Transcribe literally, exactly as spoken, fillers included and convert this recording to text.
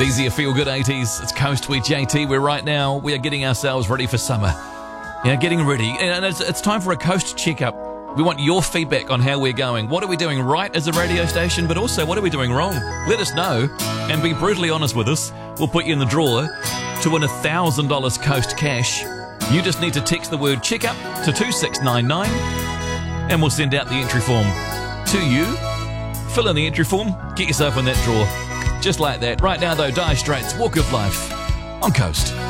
These are your feel-good eighties. It's Coast with J T. We're right now, we are getting ourselves ready for summer. Yeah, getting ready. And it's, it's time for a Coast checkup. We want your feedback on how we're going. What are we doing right as a radio station, but also what are we doing wrong? Let us know and be brutally honest with us. We'll put you in the draw to win one thousand dollars Coast cash. You just need to text the word checkup to two six nine nine and we'll send out the entry form to you. Fill in the entry form, get yourself in that draw. Just like that. Right now though, Dire Straits, Walk of Life on Coast.